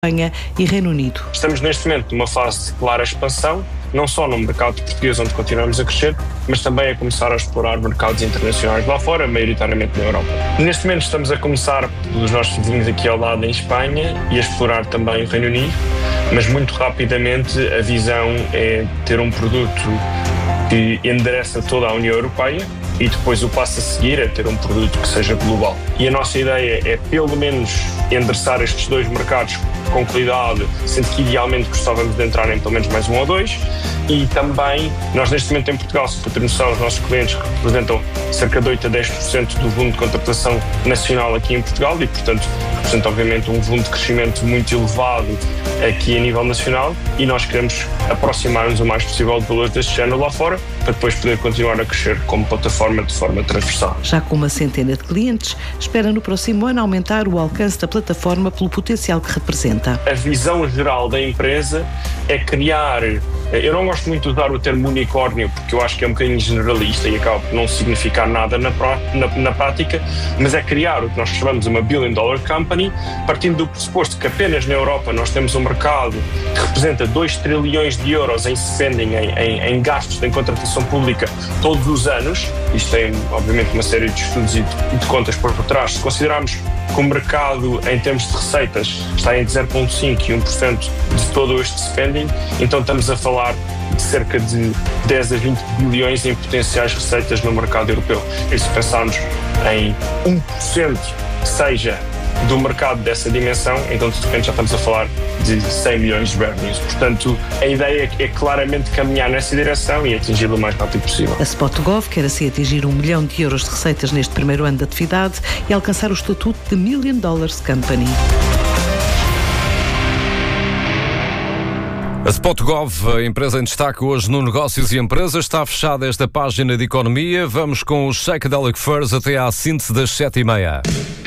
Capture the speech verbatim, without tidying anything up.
Espanha e Reino Unido. Estamos neste momento numa fase de clara expansão, não só no mercado português, onde continuamos a crescer, mas também a começar a explorar mercados internacionais lá fora, maioritariamente na Europa. Neste momento estamos a começar pelos nossos vizinhos aqui ao lado em Espanha e a explorar também o Reino Unido, mas muito rapidamente a visão é ter um produto que endereça toda a União Europeia e depois o passo a seguir é ter um produto que seja global. E a nossa ideia é pelo menos endereçar estes dois mercados com qualidade, sendo que idealmente gostávamos de entrar em pelo menos mais um ou dois. E também, nós neste momento em Portugal, se para ter noção, os nossos clientes representam cerca de oito a dez por cento do volume de contratação nacional aqui em Portugal e, portanto, representa obviamente um volume de crescimento muito elevado aqui a nível nacional e nós queremos aproximar-nos o mais possível de valores deste género lá fora para depois poder continuar a crescer como plataforma de forma transversal. Já com uma centena de clientes, espera no próximo ano aumentar o alcance da plataforma pelo potencial que representa. A visão geral da empresa é criar, eu não gosto muito de usar o termo unicórnio porque eu acho que é um bocadinho generalista e acaba por não significar nada na, na, na prática, mas é criar o que nós chamamos uma billion dollar company, partindo do pressuposto que apenas na Europa nós temos um mercado que representa dois trilhões de euros em spending, em, em, em gastos em contratação pública todos os anos. Isto tem obviamente uma série de estudos e de, de contas por trás. Se considerarmos que o mercado em termos de receitas está entre zero vírgula cinco por cento e um por cento de todo este spending, então estamos a falar de cerca de dez a vinte bilhões em potenciais receitas no mercado europeu. E se pensarmos em um por cento que seja do mercado dessa dimensão, então de repente já estamos a falar de cem milhões de revenues. Portanto, a ideia é claramente caminhar nessa direção e atingi-lo o mais rápido possível. A SpotGov quer assim atingir um milhão de euros de receitas neste primeiro ano de atividade e alcançar o estatuto de Million Dollars Company. A SpotGov, a empresa em destaque hoje no Negócios e Empresas, está fechada esta página de economia. Vamos com os Psychedelic Furs até à síntese das sete e meia.